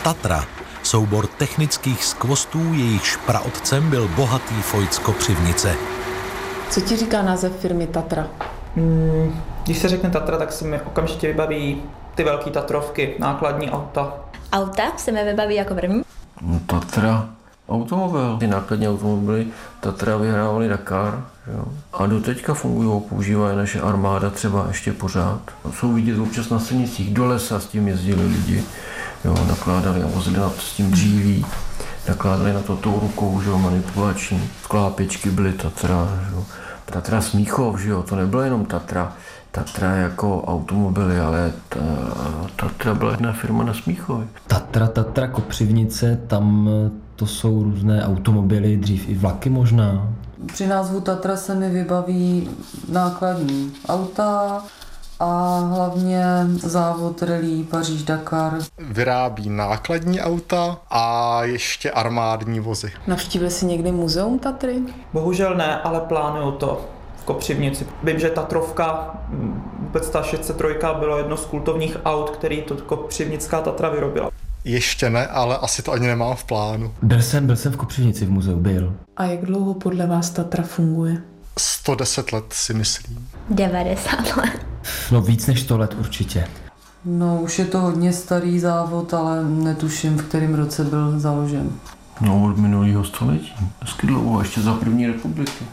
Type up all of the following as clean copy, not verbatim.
Tatra, soubor technických skvostů, jejichž praotcem byl bohatý Vojt z Kopřivnice. Co ti říká název firmy Tatra? Když se řekne Tatra, tak se mi okamžitě vybaví ty velké tatrovky, nákladní auta. Auta se mi vybaví jako první? Tatra, automobil. Ty nákladní automobily Tatra vyhrávaly Dakar, jo. A doteďka fungují, používají naše armáda třeba ještě pořád. Jsou vidět občas na silnicích, do lesa s tím jezdili lidi, jo, nakládali a vozili na to s tím dříví, nakládali na to tou rukou, že jo, manipulační. Sklápěčky byly Tatra, že jo. Tatra Smíchov, že jo, to nebylo jenom Tatra jako automobily, ale Tatra byla jedna firma na Smíchově. Tatra Kopřivnice, tam to jsou různé automobily, dřív i vlaky možná. Při názvu Tatra se mi vybaví nákladní auta a hlavně závod rally Paříž-Dakar. Vyrábí nákladní auta a ještě armádní vozy. Navštívil jsi někdy muzeum Tatry? Bohužel ne, ale plánuju to v Kopřivnici. Vím, že Tatrovka, vůbec ta 603 bylo jedno z kultovních aut, který to kopřivnická Tatra vyrobila. Ještě ne, ale asi to ani nemám v plánu. Byl jsem v Kopřivnici v muzeu, byl. A jak dlouho podle vás Tatra funguje? 110 let si myslím. 90 let. No víc než 100 let určitě. No už je to hodně starý závod, ale netuším, v kterém roce byl založen. No od minulého století, hezky dlouho, ještě za první republiky.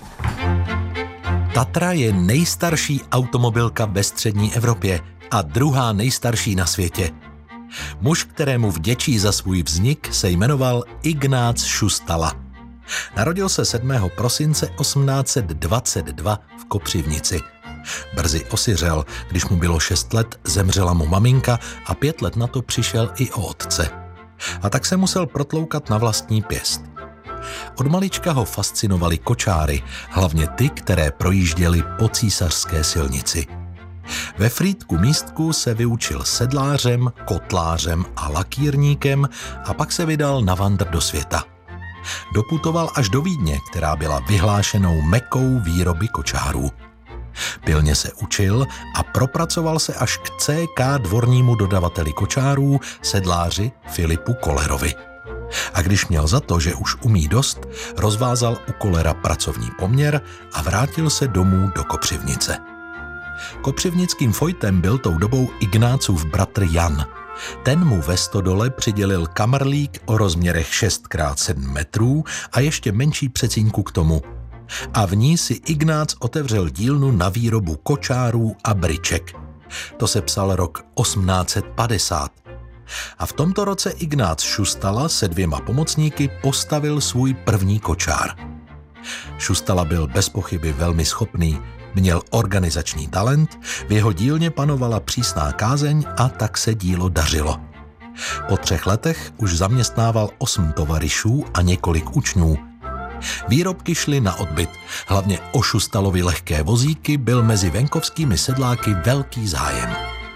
Tatra je nejstarší automobilka ve střední Evropě a druhá nejstarší na světě. Muž, kterému vděčí za svůj vznik, se jmenoval Ignác Šustala. Narodil se 7. prosince 1822 v Kopřivnici. Brzy osiřel, když mu bylo 6 let, zemřela mu maminka a 5 let na to přišel i o otce. A tak se musel protloukat na vlastní pěst. Od malička ho fascinovaly kočáry, hlavně ty, které projížděly po císařské silnici. Ve Frýdku Místku se vyučil sedlářem, kotlářem a lakírníkem a pak se vydal na vandr do světa. Doputoval až do Vídně, která byla vyhlášenou mekou výroby kočárů. Pilně se učil a propracoval se až k CK dvornímu dodavateli kočárů, sedláři Filipu Kollerovi. A když měl za to, že už umí dost, rozvázal u Kollera pracovní poměr a vrátil se domů do Kopřivnice. Kopřivnickým Vojtem byl tou dobou Ignácův bratr Jan. Ten mu ve stodole přidělil kamrlík o rozměrech 6x7 metrů a ještě menší přecínku k tomu. A v ní si Ignác otevřel dílnu na výrobu kočárů a bryček. To se psal rok 1850. A v tomto roce Ignác Šustala se 2 pomocníky postavil svůj první kočár. Šustala byl bez pochyby velmi schopný, měl organizační talent, v jeho dílně panovala přísná kázeň a tak se dílo dařilo. Po 3 letech už zaměstnával 8 tovaryšů a několik učňů. Výrobky šly na odbyt, hlavně o Šustalovi lehké vozíky byl mezi venkovskými sedláky velký zájem.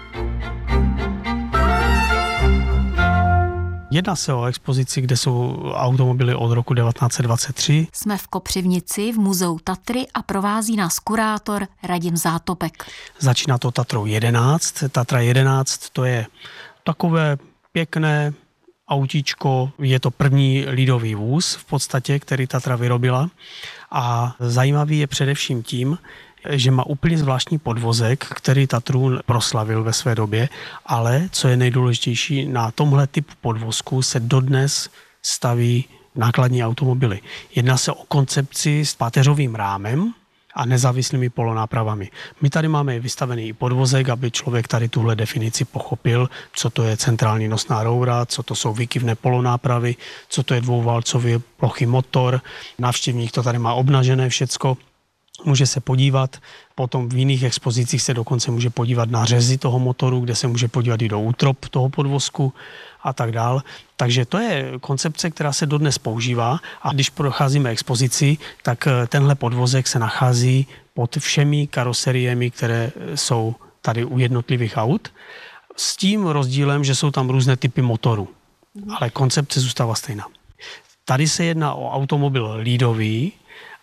Jedná se o expozici, kde jsou automobily od roku 1923. Jsme v Kopřivnici v muzeu Tatry a provází nás kurátor Radim Zátopek. Začíná to Tatrou 11. Tatra 11 to je takové pěkné autíčko, je to první lidový vůz v podstatě, který Tatra vyrobila. A zajímavý je především tím, že má úplně zvláštní podvozek, který Tatru proslavil ve své době, ale co je nejdůležitější, na tomhle typu podvozku se dodnes staví nákladní automobily. Jedná se o koncepci s páteřovým rámem a nezávislými polonápravami. My tady máme vystavený i podvozek, aby člověk tady tuhle definici pochopil, co to je centrální nosná roura, co to jsou výkyvné polonápravy, co to je dvouválcový plochý motor. Návštěvník to tady má obnažené všecko. Může se podívat, potom v jiných expozicích se dokonce může podívat na řezy toho motoru, kde se může podívat i do útrop toho podvozku a tak dál. Takže to je koncepce, která se dodnes používá a když procházíme expozici, tak tenhle podvozek se nachází pod všemi karoseriemi, které jsou tady u jednotlivých aut, s tím rozdílem, že jsou tam různé typy motorů, ale koncepce zůstává stejná. Tady se jedná o automobil lidový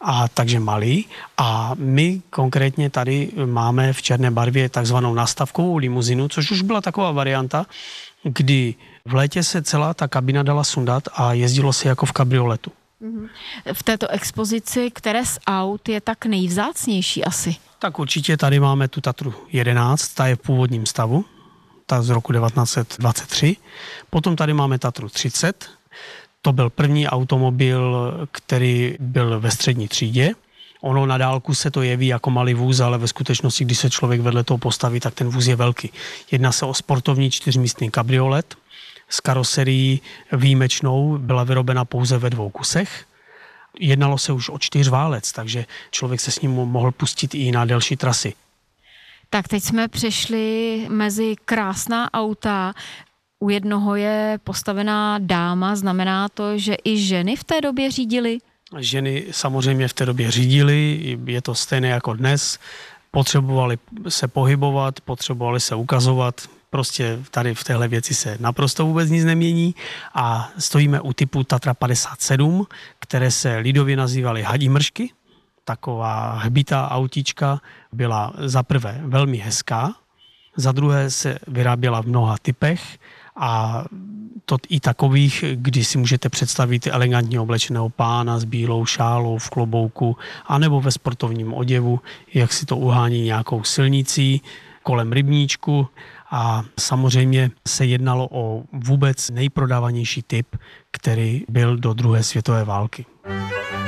a takže malý. A my konkrétně tady máme v černé barvě takzvanou nastavkovou limuzinu, což už byla taková varianta, kdy v létě se celá ta kabina dala sundat a jezdilo se jako v kabrioletu. V této expozici, které z aut je tak nejvzácnější asi? Tak určitě tady máme tu Tatru 11, ta je v původním stavu, ta z roku 1923. Potom tady máme Tatru 30, to byl první automobil, který byl ve střední třídě. Ono na dálku se to jeví jako malý vůz, ale ve skutečnosti, když se člověk vedle toho postaví, tak ten vůz je velký. Jedná se o sportovní 4místný kabriolet s karoserií výjimečnou, byla vyrobena pouze ve 2 kusech. Jednalo se už o 4válec, takže člověk se s ním mohl pustit i na delší trasy. Tak teď jsme přešli mezi krásná auta. U jednoho je postavená dáma, znamená to, že i ženy v té době řídily? Ženy samozřejmě v té době řídily, je to stejné jako dnes. Potřebovali se pohybovat, potřebovali se ukazovat. Prostě tady v téhle věci se naprosto vůbec nic nemění a stojíme u typu Tatra 57, které se lidově nazývaly hadí mršky. Taková hbitá autíčka byla za prvé velmi hezká, za druhé se vyráběla v mnoha typech a to i takových, kdy si můžete představit elegantně oblečeného pána s bílou šálou v klobouku anebo ve sportovním oděvu, jak si to uhání nějakou silnicí kolem rybníčku. A samozřejmě se jednalo o vůbec nejprodávanější typ, který byl do druhé světové války.